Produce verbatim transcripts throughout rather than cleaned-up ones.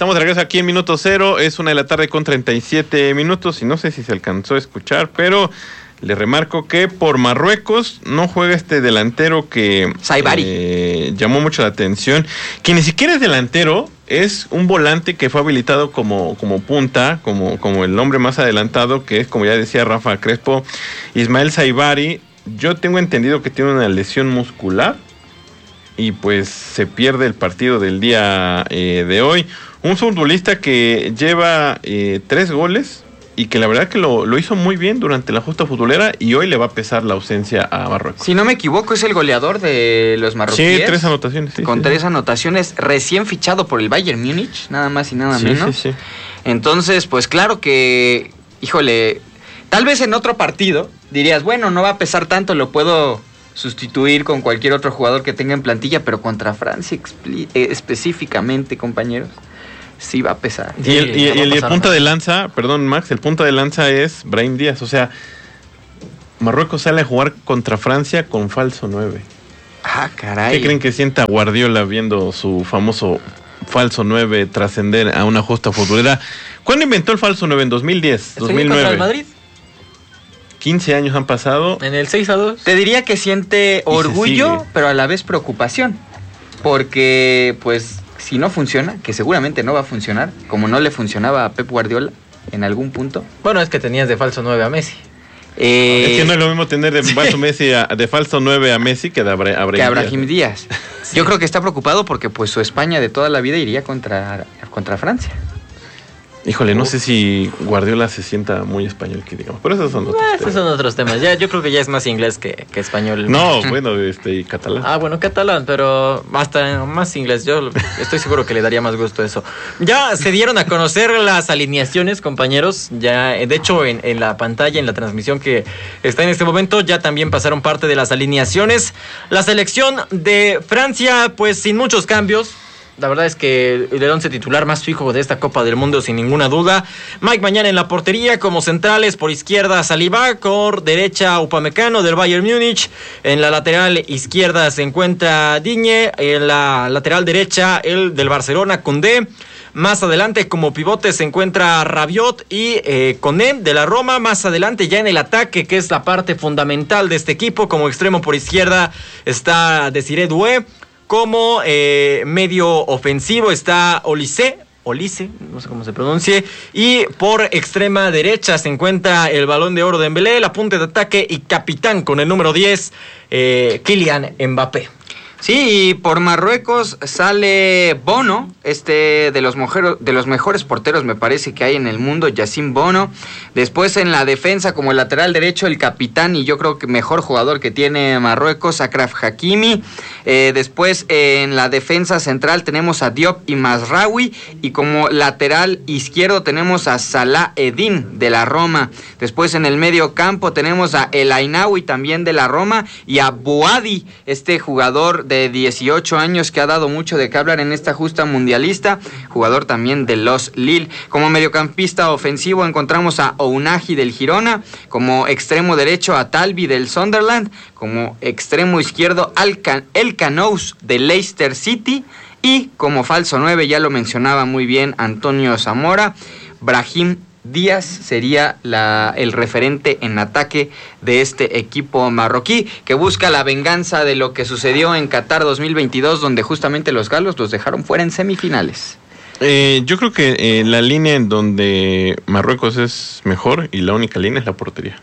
Estamos de regreso aquí en Minuto Cero. Es una de la tarde con treinta y siete minutos y no sé si se alcanzó a escuchar, pero le remarco que por Marruecos no juega este delantero que eh, llamó mucho la atención, que ni siquiera es delantero, es un volante que fue habilitado como, como punta, como, como el hombre más adelantado, que es, como ya decía Rafa Crespo, Ismael Saibari. Yo tengo entendido que tiene una lesión muscular y pues se pierde el partido del día eh, de hoy. Un futbolista que lleva eh, tres goles y que la verdad que lo, lo hizo muy bien durante la justa futbolera y hoy le va a pesar la ausencia a Marruecos. Si no me equivoco, es el goleador de los marroquíes. Sí, tres anotaciones. Sí, con sí. tres anotaciones, recién fichado por el Bayern Múnich, nada más y nada sí, menos. Sí, sí. Entonces, pues claro que, híjole, tal vez en otro partido dirías, bueno, no va a pesar tanto, lo puedo sustituir con cualquier otro jugador que tenga en plantilla, pero contra Francia expli- eh, específicamente, compañeros, sí va a pesar. Y el, y, no y el, a el punta de lanza, perdón Max, el punta de lanza es Brahim Díaz. O sea, Marruecos sale a jugar contra Francia con falso nueve. Ah, caray. ¿Qué creen que sienta Guardiola viendo su famoso falso nueve trascender a una justa futbolera? ¿Cuándo inventó el falso nueve? ¿En dos mil diez? ¿dos mil nueve? ¿Contra el Madrid? quince años han pasado. En el seis a dos. Te diría que siente orgullo, pero a la vez preocupación. Porque, pues, si no funciona, que seguramente no va a funcionar, como no le funcionaba a Pep Guardiola en algún punto. Bueno, es que tenías de falso nueve a Messi. Eh, es que no es lo mismo tener de falso, Messi a, de falso nueve a Messi que de Abra, Abraham que a Brahim Díaz. Díaz. Sí. Yo creo que está preocupado porque pues su España de toda la vida iría contra, contra Francia. Híjole, no Uf. sé si Guardiola se sienta muy español, que digamos. Pero esos son otros Ah, temas. esos son otros temas. Ya, yo creo que ya es más inglés que, que español. No, bueno, este, y catalán. Ah, bueno, catalán, pero hasta más inglés. Yo estoy seguro que le daría más gusto eso. Ya se dieron a conocer las alineaciones, compañeros. Ya, de hecho, en, en la pantalla, en la transmisión que está en este momento, ya también pasaron parte de las alineaciones. La selección de Francia, pues sin muchos cambios. La verdad es que el once titular más fijo de esta Copa del Mundo, sin ninguna duda. Mike Mañán en la portería, como centrales, por izquierda Saliba, por derecha Upamecano del Bayern Múnich. En la lateral izquierda se encuentra Digne, en la lateral derecha el del Barcelona, Koundé. Más adelante como pivote se encuentra Rabiot y eh, Koné de la Roma. Más adelante ya en el ataque, que es la parte fundamental de este equipo, como extremo por izquierda está Desiré Doué. Como eh, medio ofensivo está Olise, Olise, no sé cómo se pronuncie, y por extrema derecha se encuentra el Balón de Oro de Dembélé, la punta de ataque y capitán con el número diez, eh, Kylian Mbappé. Sí, y por Marruecos sale Bono, este de los, mujeres, de los mejores porteros me parece que hay en el mundo, Yacine Bono. Después en la defensa como lateral derecho el capitán y yo creo que mejor jugador que tiene Marruecos, Achraf Hakimi. Eh, después eh, en la defensa central tenemos a Diop y Mazraoui y como lateral izquierdo tenemos a Salah Eddin de la Roma. Después en el medio campo tenemos a El Ainaoui también de la Roma y a Bouadi, este jugador de de dieciocho años que ha dado mucho de qué hablar en esta justa mundialista, jugador también de los Lille. Como mediocampista ofensivo encontramos a Ounahi del Girona, como extremo derecho a Talbi del Sunderland, como extremo izquierdo al Can- El Canous del Leicester City y como falso nueve, ya lo mencionaba muy bien Antonio Zamora, Brahim Díaz sería la, el referente en ataque de este equipo marroquí que busca la venganza de lo que sucedió en Qatar dos mil veintidós, donde justamente los galos los dejaron fuera en semifinales. Eh, yo creo que eh, la línea en donde Marruecos es mejor y la única línea es la portería.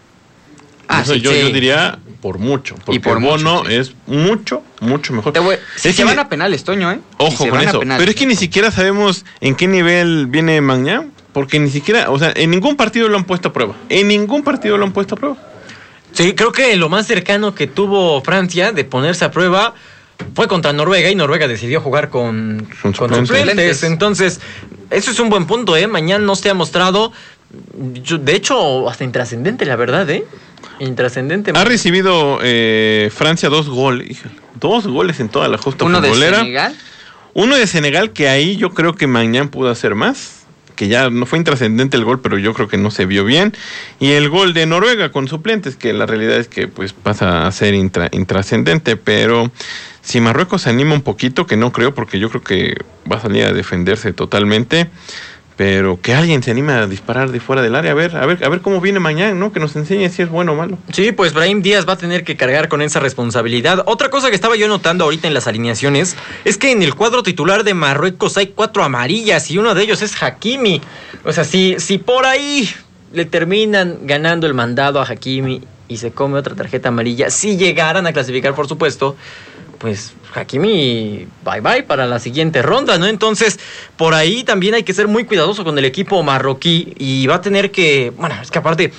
Ah, Eso sí, yo, sí. yo diría por mucho, porque Y por Bono mucho, sí. es mucho, mucho mejor. Te voy, si Es se que van ni- a penales, Toño, ¿eh? Ojo Si se con van a eso, penales. pero es que ni siquiera sabemos en qué nivel viene Mañán, porque ni siquiera, o sea, en ningún partido lo han puesto a prueba. En ningún partido lo han puesto a prueba. Sí, creo que lo más cercano que tuvo Francia de ponerse a prueba fue contra Noruega y Noruega decidió jugar con, Con con suplentes. suplentes. Entonces, eso es un buen punto, ¿eh? Mañana no se ha mostrado, yo, de hecho, hasta intrascendente, la verdad, ¿eh? Intrascendente. Ha recibido eh, Francia dos goles, híjole, dos goles en toda la justa Uno de futbolera. Senegal. Uno de Senegal, que ahí yo creo que Mañán pudo hacer más, que ya no fue intrascendente el gol, pero yo creo que no se vio bien. Y el gol de Noruega con suplentes, que la realidad es que pues pasa a ser intra, intrascendente, pero si Marruecos se anima un poquito, que no creo, porque yo creo que va a salir a defenderse totalmente, pero que alguien se anime a disparar de fuera del área, a ver, a ver, a ver cómo viene mañana, ¿no? Que nos enseñe si es bueno o malo. Sí, pues Brahim Díaz va a tener que cargar con esa responsabilidad. Otra cosa que estaba yo notando ahorita en las alineaciones es que en el cuadro titular de Marruecos hay cuatro amarillas y uno de ellos es Hakimi. O sea, si, si por ahí le terminan ganando el mandado a Hakimi y se come otra tarjeta amarilla, si llegaran a clasificar, por supuesto, pues Hakimi, bye bye para la siguiente ronda, ¿no? Entonces, por ahí también hay que ser muy cuidadoso con el equipo marroquí y va a tener que, bueno, es que aparte,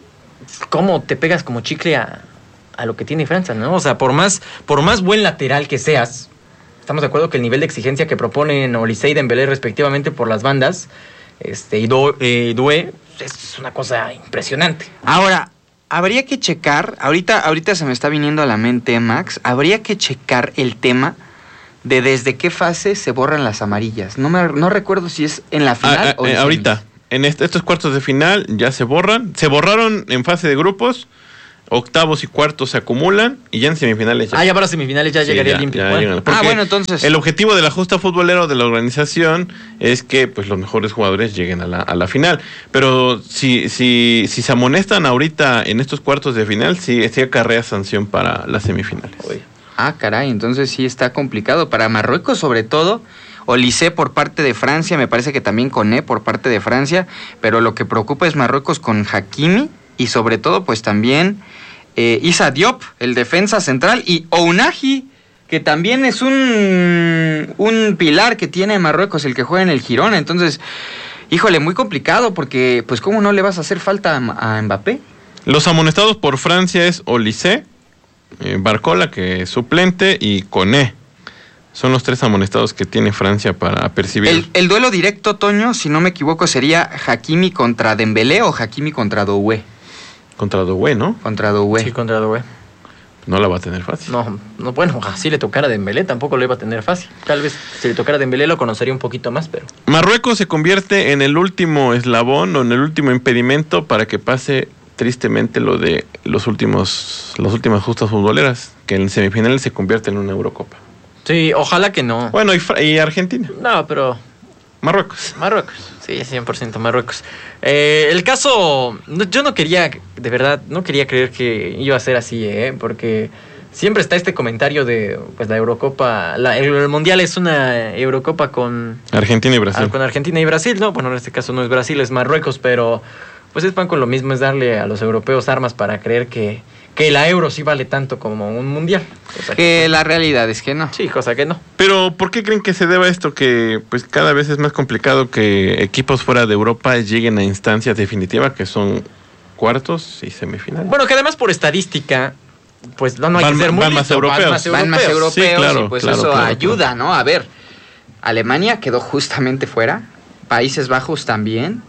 ¿cómo te pegas como chicle a, a lo que tiene Francia, ¿no? O sea, por más, por más buen lateral que seas, estamos de acuerdo que el nivel de exigencia que proponen Olise y Dembélé respectivamente por las bandas, este, y Do, eh, Doué, es una cosa impresionante. Ahora, habría que checar, ahorita, ahorita se me está viniendo a la mente, Max, habría que checar el tema de desde qué fase se borran las amarillas. No me no recuerdo si es en la final ah, o en eh, ahorita, en este, estos cuartos de final ya se borran. Se borraron en fase de grupos, octavos y cuartos se acumulan y ya en semifinales ya. Ah, ya para semifinales ya sí, llegaría ya, limpio. Ya bueno. Ah, bueno, entonces. El objetivo de la justa futbolero de la organización es que pues los mejores jugadores lleguen a la, a la final. Pero si, si, si se amonestan ahorita en estos cuartos de final, sí, sí acarrea sanción para las semifinales. Uy. Ah, caray, entonces sí está complicado. Para Marruecos, sobre todo, Olise por parte de Francia, me parece que también Koné por parte de Francia, pero lo que preocupa es Marruecos con Hakimi y sobre todo, pues también eh, Issa Diop, el defensa central, y Ounahi, que también es un, un pilar que tiene Marruecos, el que juega en el Girona. Entonces, híjole, muy complicado, porque pues ¿cómo no le vas a hacer falta a, a Mbappé? Los amonestados por Francia es Olise, eh, Barcola, que es suplente, y Koné. Son los tres amonestados que tiene Francia para percibir. El, el duelo directo, Toño, si no me equivoco, sería Hakimi contra Dembélé o Hakimi contra Doué. Contra Doué, ¿no? Contra Doué. Sí, contra Doué. No la va a tener fácil. No, no, bueno, si le tocara a Dembélé tampoco lo iba a tener fácil. Tal vez si le tocara a Dembélé lo conocería un poquito más, pero... Marruecos se convierte en el último eslabón o en el último impedimento para que pase tristemente lo de los últimos, las últimas justas futboleras, que en semifinales se convierte en una Eurocopa. Sí, ojalá que no. Bueno, y, y Argentina. No, pero... Marruecos. Marruecos, sí, cien por ciento Marruecos. Eh, el caso, no, yo no quería, de verdad, no quería creer que iba a ser así, ¿eh? Porque siempre está este comentario de, pues, la Eurocopa, la, el, el Mundial es una Eurocopa con... Argentina y Brasil. Con Argentina y Brasil, ¿no? Bueno, en este caso no es Brasil, es Marruecos, pero pues es pan con lo mismo, es darle a los europeos armas para creer que... que la Euro sí vale tanto como un mundial. Cosa que, que la realidad es que no. Sí, cosa que no. Pero, ¿por qué creen que se deba esto? Que pues cada vez es más complicado que equipos fuera de Europa lleguen a instancias definitivas, que son cuartos y semifinales. Bueno, que además por estadística, pues no, no hay van, que ser muy van más listo, europeos. Van más europeos. Van más europeos sí, claro, y pues claro, eso claro, ayuda, claro. ¿no? A ver, Alemania quedó justamente fuera, Países Bajos también.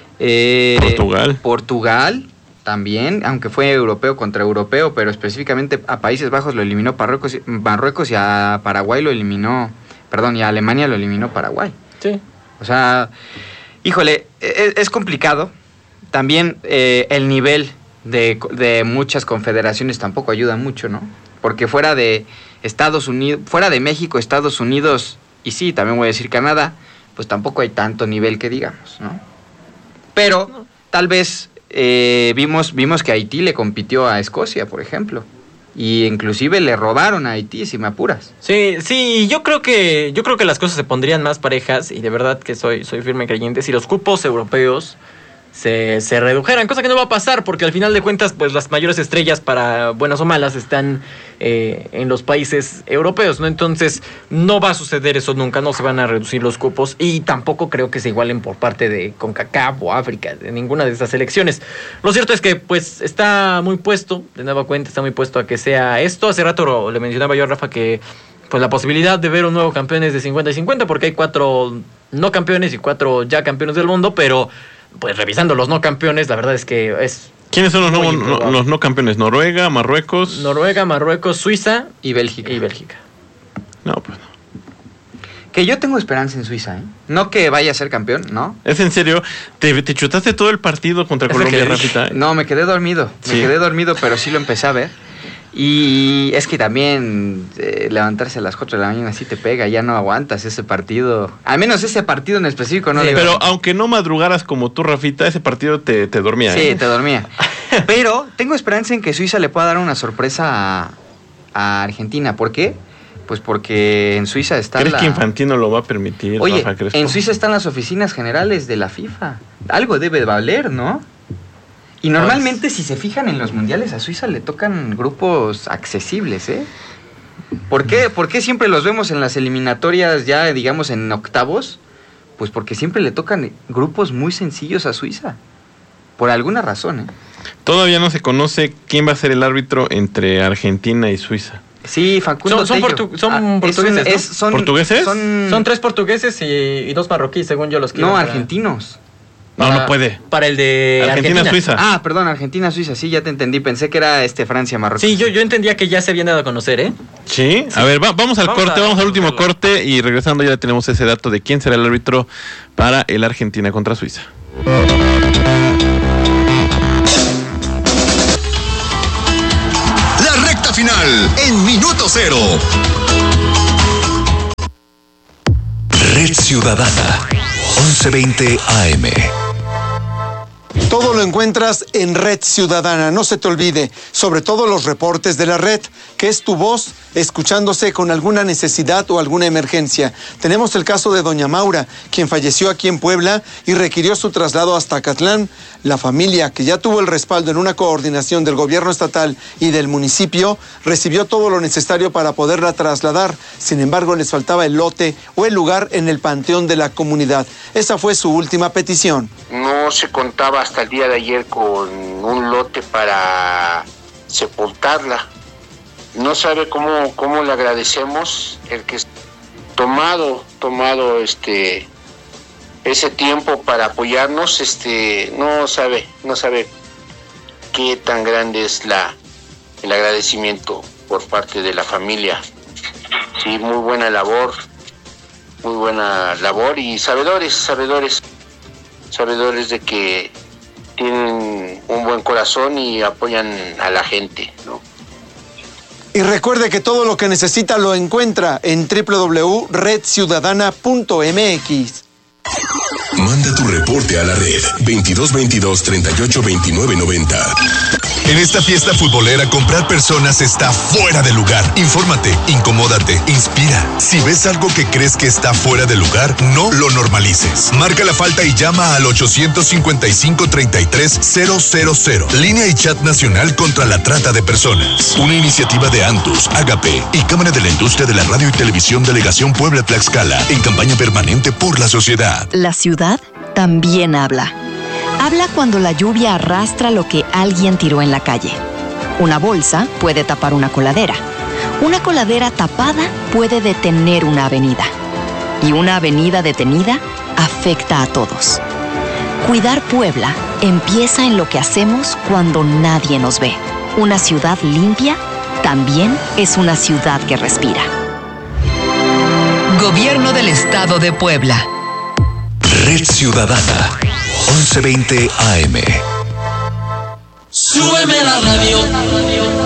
Eh, Portugal. Portugal también, aunque fue europeo contra europeo, pero específicamente a Países Bajos lo eliminó Marruecos, Marruecos y a Paraguay lo eliminó, perdón, y a Alemania lo eliminó Paraguay. Sí. O sea, híjole, es, es complicado. También eh, el nivel de, de muchas confederaciones tampoco ayuda mucho, ¿no? Porque fuera de Estados Unidos, fuera de México, Estados Unidos, y sí, también voy a decir Canadá, pues tampoco hay tanto nivel que digamos, ¿no? Pero tal vez eh, vimos, vimos que Haití le compitió a Escocia, por ejemplo. Y inclusive le robaron a Haití, si me apuras. Sí, sí, yo creo que yo creo que las cosas se pondrían más parejas, y de verdad que soy, soy firme creyente, si los cupos europeos se, se redujeran, cosa que no va a pasar, porque al final de cuentas, pues las mayores estrellas, para buenas o malas, están eh, en los países europeos, ¿no? Entonces, no va a suceder eso nunca, no se van a reducir los cupos, y tampoco creo que se igualen por parte de CONCACAF o África, de ninguna de estas selecciones. Lo cierto es que, pues, está muy puesto, de nueva cuenta, está muy puesto a que sea esto. Hace rato le mencionaba yo a Rafa que, pues, la posibilidad de ver un nuevo campeón es de cincuenta y cincuenta, porque hay cuatro no campeones y cuatro ya campeones del mundo, pero pues revisando los no campeones, la verdad es que es... ¿Quiénes son los no, no, los no campeones? ¿Noruega, Marruecos? Noruega, Marruecos, Suiza y Bélgica. Y Bélgica. No, pues no. Que yo tengo esperanza en Suiza, ¿eh? No que vaya a ser campeón, ¿no? ¿Es en serio? ¿Te, te chutaste todo el partido contra Colombia, Rafita? No, me quedé dormido. Sí. Me quedé dormido, pero sí lo empecé a ver. Y es que también eh, levantarse a las cuatro de la mañana sí te pega, ya no aguantas ese partido. Al menos ese partido en específico no. Sí, digo, pero aunque no madrugaras como tú, Rafita, ese partido te, te dormía. Sí, ¿eh? te dormía. Pero tengo esperanza en que Suiza le pueda dar una sorpresa a, a Argentina. ¿Por qué? Pues porque en Suiza está ¿Crees la... que Infantino lo va a permitir? Oye, Rafa, ¿crees en tú? Suiza están las oficinas generales de la FIFA. Algo debe valer, ¿no? Y normalmente, pues, si se fijan en los mundiales, a Suiza le tocan grupos accesibles, ¿eh? ¿Por qué? ¿Por qué siempre los vemos en las eliminatorias ya, digamos, en octavos? Pues porque siempre le tocan grupos muy sencillos a Suiza. Por alguna razón, ¿eh? Todavía no se conoce quién va a ser el árbitro entre Argentina y Suiza. Sí, Facundo Son, son, Tello. portu son Ah, portugueses, es, ¿no? son, ¿Portugueses? Son, Son tres portugueses y, y dos marroquíes, según yo los quiero. No, para- argentinos. No, para- no puede. Para el de Argentina, Argentina. Suiza. Ah, perdón, Argentina, Suiza. Sí, ya te entendí. Pensé que era este Francia, Marruecos. Sí, yo, yo entendía que ya se habían dado a conocer, ¿eh? ¿Sí? A ver, va- vamos al Vamos corte, a- vamos al último vamos a verlo. corte y regresando ya tenemos ese dato de quién será el árbitro para el Argentina contra Suiza. La recta final en Minuto Cero. Red Ciudadana, once veinte A M. Todo lo encuentras en Red Ciudadana, no se te olvide, sobre todo los reportes de la red, que es tu voz escuchándose con alguna necesidad o alguna emergencia. Tenemos el caso de doña Maura, quien falleció aquí en Puebla y requirió su traslado hasta Acatlán. La familia, que ya tuvo el respaldo en una coordinación del gobierno estatal y del municipio, recibió todo lo necesario para poderla trasladar. Sin embargo, les faltaba el lote o el lugar en el panteón de la comunidad. Esa fue su última petición. No se contaba hasta el día de ayer con un lote para sepultarla. No sabe cómo, cómo le agradecemos el que tomado, tomado este ese tiempo para apoyarnos, este, no sabe, no sabe qué tan grande es la el agradecimiento por parte de la familia. Sí, muy buena labor, muy buena labor y sabedores, sabedores, sabedores de que tienen un buen corazón y apoyan a la gente, ¿no? Y recuerde que todo lo que necesita lo encuentra en doble u doble u doble u punto red ciudadana punto m x. Manda tu reporte a la red veintidós veintidós treinta y ocho veintinueve noventa. En esta fiesta futbolera, comprar personas está fuera de lugar. Infórmate, incomódate, inspira. Si ves algo que crees que está fuera de lugar, no lo normalices. Marca la falta y llama al ochocientos cincuenta y cinco treinta y tres cero cero cero. Línea y chat nacional contra la trata de personas. Una iniciativa de Antus, Agape y Cámara de la Industria de la Radio y Televisión Delegación Puebla-Tlaxcala en campaña permanente por la sociedad. La ciudad también habla. Habla cuando la lluvia arrastra lo que alguien tiró en la calle. Una bolsa puede tapar una coladera. Una coladera tapada puede detener una avenida. Y una avenida detenida afecta a todos. Cuidar Puebla empieza en lo que hacemos cuando nadie nos ve. Una ciudad limpia también es una ciudad que respira. Gobierno del Estado de Puebla. Red Ciudadana, once veinte A M. Súbeme la radio.